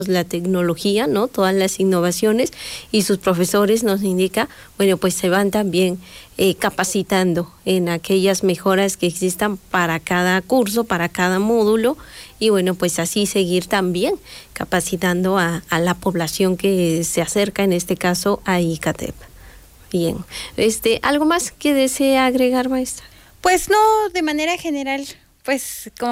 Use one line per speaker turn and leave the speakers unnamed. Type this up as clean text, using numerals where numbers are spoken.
la tecnología, ¿no? Todas las innovaciones, y sus profesores nos indica, bueno, pues se van también capacitando en aquellas mejoras que existan para cada curso, para cada módulo, y bueno, pues así seguir también capacitando a la población que se acerca, en este caso, a ICATEP. Bien, ¿algo más que desea agregar, maestra?
Pues no, de manera general, pues como